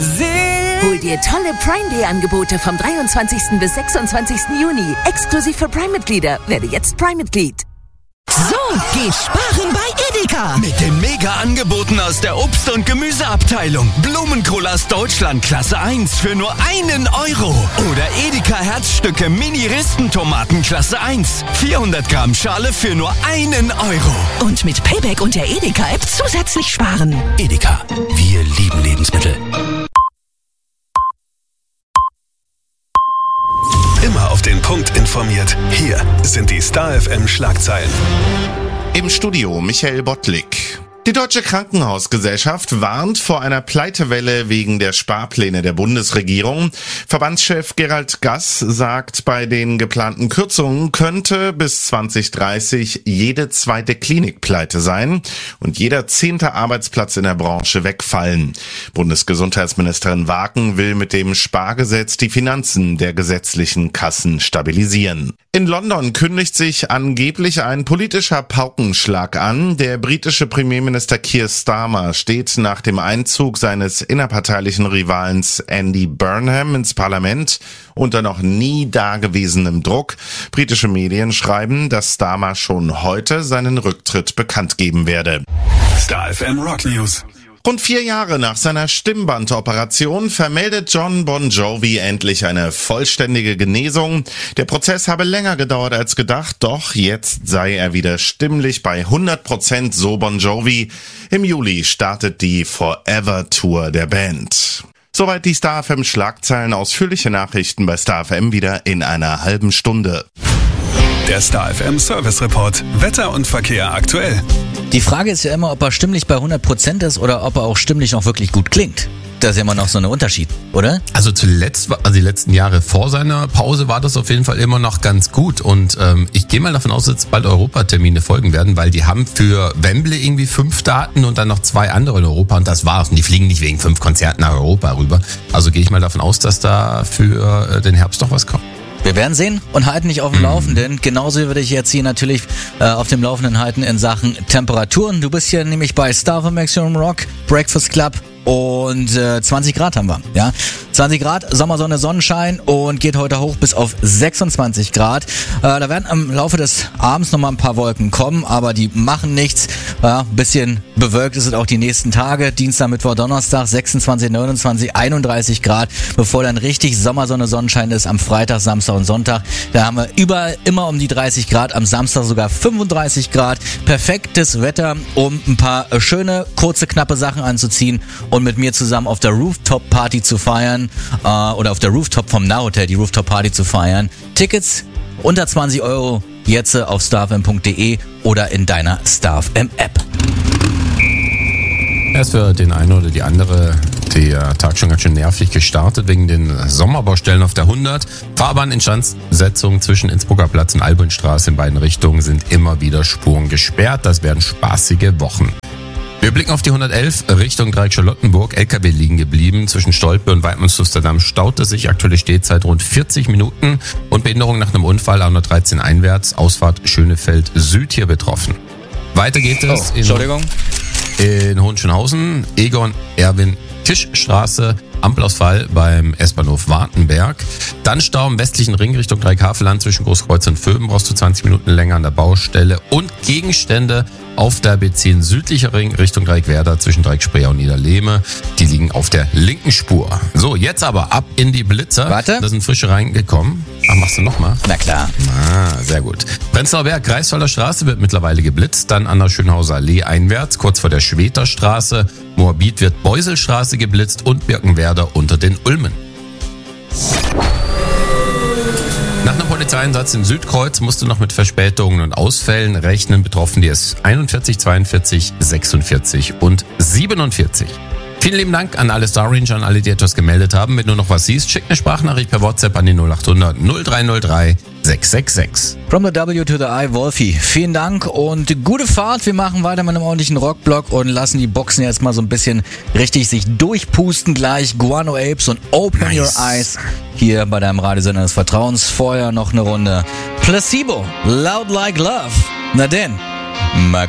Hol dir tolle Prime Day Angebote vom 23. bis 26. Juni. Exklusiv für Prime-Mitglieder. Werde jetzt Prime-Mitglied. So geht Sparen bei Edeka. Mit den Mega-Angeboten aus der Obst- und Gemüseabteilung. Blumenkohl aus Deutschland Klasse 1 für nur 1 Euro. Oder Edeka Herzstücke Mini-Ristentomaten Klasse 1. 400 Gramm Schale für nur 1 Euro. Und mit Payback und der Edeka-App zusätzlich sparen. Edeka, wir lieben Lebensmittel. Immer auf den Punkt informiert. Hier sind die Star FM Schlagzeilen. Im Studio Michael Bottlik. Die Deutsche Krankenhausgesellschaft warnt vor einer Pleitewelle wegen der Sparpläne der Bundesregierung. Verbandschef Gerald Gass sagt, bei den geplanten Kürzungen könnte bis 2030 jede zweite Klinik pleite sein und jeder 10. Arbeitsplatz in der Branche wegfallen. Bundesgesundheitsministerin Waken will mit dem Spargesetz die Finanzen der gesetzlichen Kassen stabilisieren. In London kündigt sich angeblich ein politischer Paukenschlag an. Der britische Premierminister Keir Starmer steht nach dem Einzug seines innerparteilichen Rivals Andy Burnham ins Parlament unter noch nie dagewesenem Druck. Britische Medien schreiben, dass Starmer schon heute seinen Rücktritt bekannt geben werde. Star FM Rock News. Rund 4 Jahre nach seiner Stimmbandoperation vermeldet Jon Bon Jovi endlich eine vollständige Genesung. Der Prozess habe länger gedauert als gedacht, doch jetzt sei er wieder stimmlich bei 100%, so Bon Jovi. Im Juli startet die Forever Tour der Band. Soweit die Star FM Schlagzeilen. Ausführliche Nachrichten bei Star FM wieder in einer halben Stunde. Der Star FM Service Report. Wetter und Verkehr aktuell. Die Frage ist ja immer, ob er stimmlich bei 100% ist oder ob er auch stimmlich noch wirklich gut klingt. Das ist ja immer noch so ein Unterschied, oder? Also die letzten Jahre vor seiner Pause war das auf jeden Fall immer noch ganz gut. Und ich gehe mal davon aus, dass bald Europatermine folgen werden, weil die haben für Wembley irgendwie 5 Daten und dann noch 2 andere in Europa und das war's. Und die fliegen nicht wegen 5 Konzerten nach Europa rüber. Also gehe ich mal davon aus, dass da für den Herbst noch was kommt. Wir werden sehen und halten dich auf dem Laufenden. Genauso würde ich jetzt hier natürlich auf dem Laufenden halten in Sachen Temperaturen. Du bist hier nämlich bei Star FM Maximum Rock, Breakfast Club und 20 Grad haben wir. Ja? 20 Grad, Sommersonne, Sonnenschein und geht heute hoch bis auf 26 Grad. Da werden im Laufe des Abends nochmal ein paar Wolken kommen, aber die machen nichts. Ja, bisschen bewölkt ist es auch die nächsten Tage. Dienstag, Mittwoch, Donnerstag, 26, 29, 31 Grad, bevor dann richtig Sommersonne, Sonnenschein ist am Freitag, Samstag und Sonntag. Da haben wir überall immer um die 30 Grad, am Samstag sogar 35 Grad. Perfektes Wetter, um ein paar schöne, kurze, knappe Sachen anzuziehen und mit mir zusammen auf der Rooftop-Party zu feiern oder auf der Rooftop vom Nahhotel die Rooftop-Party zu feiern. Tickets unter 20 Euro jetzt auf starfm.de oder in deiner StarFM-App. Erst für den einen oder die andere der Tag schon ganz schön nervig gestartet wegen den Sommerbaustellen auf der 100. Fahrbahninstandsetzung zwischen Innsbrucker Platz und Albernstraße in beiden Richtungen sind immer wieder Spuren gesperrt. Das werden spaßige Wochen. Wir blicken auf die 111 Richtung Dreieck-Charlottenburg. LKW liegen geblieben. Zwischen Stolpe und Weidmannslusterdamm staute sich. Aktuelle Stehzeit rund 40 Minuten. Und Behinderung nach einem Unfall A113 einwärts. Ausfahrt Schönefeld Süd hier betroffen. Weiter geht es in Hohenschönhausen. Egon Erwin Tischstraße. Ampelausfall beim S-Bahnhof Wartenberg. Dann Stau im westlichen Ring Richtung Dreieck-Havelland zwischen Großkreuz und Vöben. Brauchst du 20 Minuten länger an der Baustelle. Und Gegenstände auf der B10 südlicher Ring Richtung Dreieck-Werder zwischen Dreieck-Spreer und Niederlehme. Die liegen auf der linken Spur. So, jetzt aber ab in die Blitzer. Warte. Da sind frische reingekommen. Ach, machst du nochmal? Na klar. Sehr gut. Prenzlauer Berg, Greifswalder Straße wird mittlerweile geblitzt. Dann an der Schönhauser Allee einwärts, kurz vor der Schweter Straße. Moabit wird Beuselstraße geblitzt und Birkenwerder unter den Ulmen. Nach einem Polizeieinsatz in Südkreuz musste noch mit Verspätungen und Ausfällen rechnen. Betroffen die S 41, 42, 46 und 47. Vielen lieben Dank an alle Star Ranger, an alle, die etwas gemeldet haben. Wenn du noch was siehst, schick eine Sprachnachricht per WhatsApp an die 0800 0303 666. From the W to the I, Wolfi. Vielen Dank und gute Fahrt. Wir machen weiter mit einem ordentlichen Rockblock und lassen die Boxen jetzt mal so ein bisschen richtig sich durchpusten gleich. Guano Apes und Open Your Eyes hier bei deinem Radiosender des Vertrauens. Vorher noch eine Runde Placebo, Loud Like Love. Na denn, mal